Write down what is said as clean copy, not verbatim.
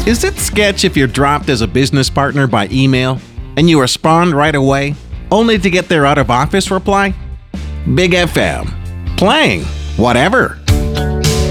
Is it sketch if you're dropped as a business partner by email and you respond right away, only to get their out-of-office reply? Big FM. Playing whatever.